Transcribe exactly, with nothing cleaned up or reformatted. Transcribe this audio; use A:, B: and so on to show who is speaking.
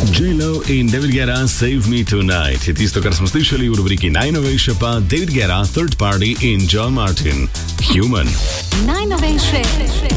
A: J-Lo in David Guetta Save Me Tonight je tisto, kar smo slišali v rubriki najnovejše, pa David Guetta, Third Party in John Martin, Human.
B: Najnovejše